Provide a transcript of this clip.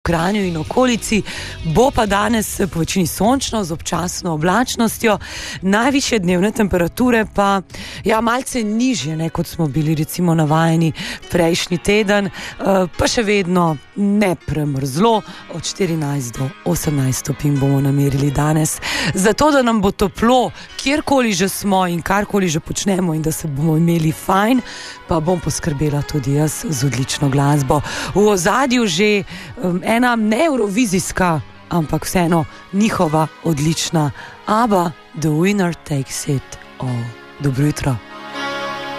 Kranju in okolici, bo pa danes po večini sončno z občasno oblačnostjo, najvišje dnevne temperature pa malce nižje, ne, kot smo bili recimo navajeni prejšnji teden, pa še vedno ne premrzlo, od 14 do 18 stopinj bomo namerili danes. Zato, da nam bo toplo, kjerkoli že smo in karkoli že počnemo in da se bomo imeli fajn, pa bom poskrbela tudi jaz z odlično glasbo. V ozadju že ena neurovizijska, ampak vseeno njihova odlična ABBA, The Winner Takes It All. Dobro jutro.